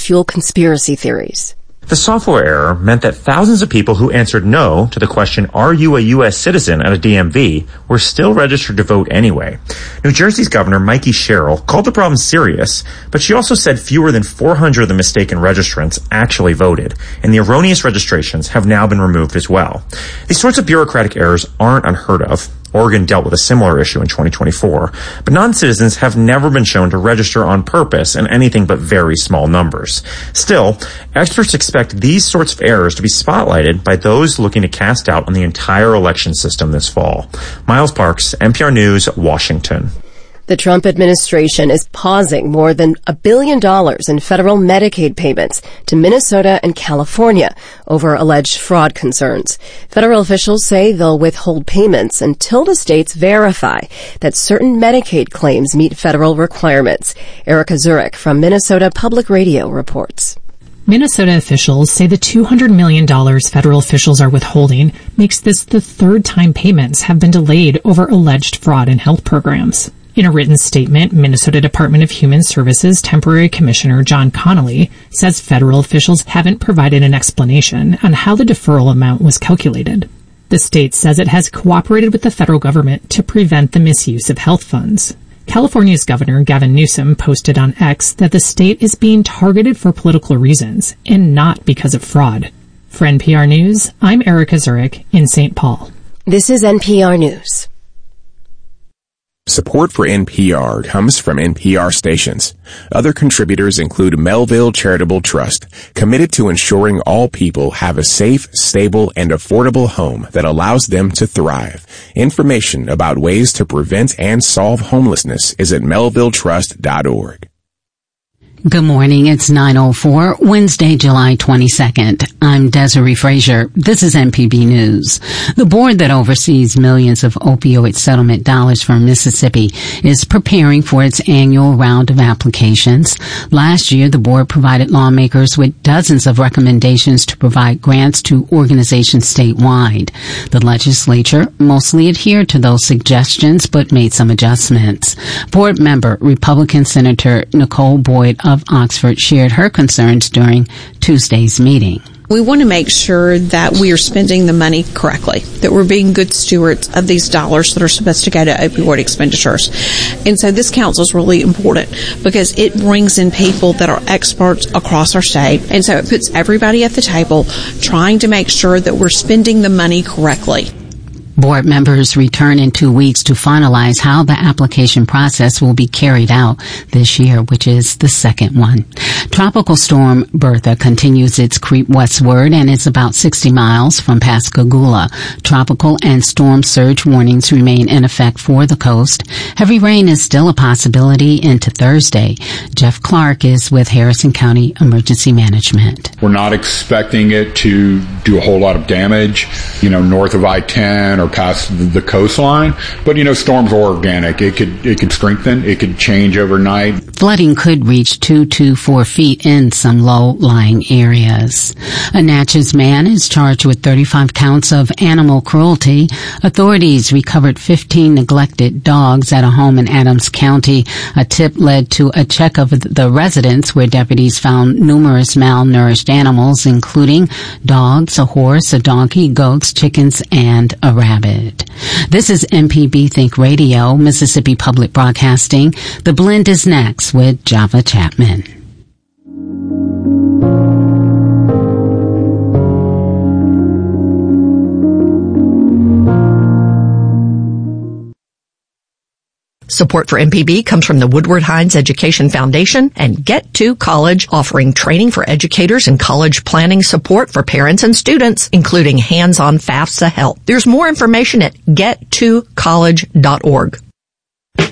fuel conspiracy theories. The software error meant that thousands of people who answered no to the question, are you a U.S. citizen at a DMV, were still registered to vote anyway. New Jersey's Governor Mikey Sherrill called the problem serious, but she also said fewer than 400 of the mistaken registrants actually voted, and the erroneous registrations have now been removed as well. These sorts of bureaucratic errors aren't unheard of. Oregon dealt with a similar issue in 2024, but non-citizens have never been shown to register on purpose in anything but very small numbers. Still, experts expect these sorts of errors to be spotlighted by those looking to cast doubt on the entire election system this fall. Miles Parks, NPR News, Washington. The Trump administration is pausing more than $1 billion in federal Medicaid payments to Minnesota and California over alleged fraud concerns. Federal officials say they'll withhold payments until the states verify that certain Medicaid claims meet federal requirements. Erica Zurich from Minnesota Public Radio reports. Minnesota officials say the $200 million federal officials are withholding makes this the third time payments have been delayed over alleged fraud in health programs. In a written statement, Minnesota Department of Human Services Temporary Commissioner John Connolly says federal officials haven't provided an explanation on how the deferral amount was calculated. The state says it has cooperated with the federal government to prevent the misuse of health funds. California's Governor Gavin Newsom posted on X that the state is being targeted for political reasons and not because of fraud. For NPR News, I'm Erica Zurich in St. Paul. This is NPR News. Support for NPR comes from NPR stations. Other contributors include Melville Charitable Trust, committed to ensuring all people have a safe, stable, and affordable home that allows them to thrive. Information about ways to prevent and solve homelessness is at melvilletrust.org. Good morning. It's 9:04, Wednesday, July 22nd. I'm Desiree Frazier. This is MPB News. The board that oversees millions of opioid settlement dollars from Mississippi is preparing for its annual round of applications. Last year, the board provided lawmakers with dozens of recommendations to provide grants to organizations statewide. The legislature mostly adhered to those suggestions but made some adjustments. Board member, Republican Senator Nicole Boyd of Oxford shared her concerns during Tuesday's meeting. We want to make sure that we are spending the money correctly, that we're being good stewards of these dollars that are supposed to go to opioid expenditures. And so this council is really important because it brings in people that are experts across our state. And so it puts everybody at the table trying to make sure that we're spending the money correctly. Board members return in 2 weeks to finalize how the application process will be carried out this year, which is the second one. Tropical storm Bertha continues its creep westward and is about 60 miles from Pascagoula. Tropical and storm surge warnings remain in effect for the coast. Heavy rain is still a possibility into Thursday. Jeff Clark is with Harrison County Emergency Management. We're not expecting it to do a whole lot of damage, north of I-10 or past the coastline. But, storms are organic. It could strengthen. It could change overnight. Flooding could reach 2 to 4 feet in some low-lying areas. A Natchez man is charged with 35 counts of animal cruelty. Authorities recovered 15 neglected dogs at a home in Adams County. A tip led to a check of the residence where deputies found numerous malnourished animals, including dogs, a horse, a donkey, goats, chickens, and a rabbit. This is MPB Think Radio, Mississippi Public Broadcasting. The Blend is next with Java Chapman. Support for MPB comes from the Woodward Hines Education Foundation and Get to College, offering training for educators and college planning support for parents and students, including hands-on FAFSA help. There's more information at gettocollege.org.